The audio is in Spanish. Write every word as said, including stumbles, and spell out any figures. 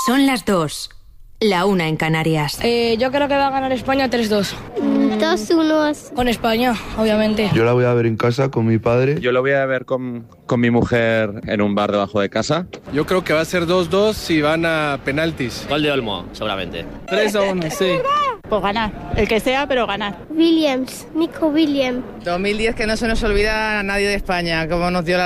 Son las dos. La una en Canarias. Eh, yo creo que va a ganar España tres dos. dos uno. Con España, obviamente. Yo la voy a ver en casa con mi padre. Yo lo voy a ver con, con mi mujer en un bar debajo de casa. Yo creo que va a ser dos dos si van a penaltis. Gol de Olmo, seguramente. tres a uno, sí. Pues ganar, el que sea, pero ganar. Williams, Nico Williams. dos mil diez, que no se nos olvida a nadie de España, como nos dio la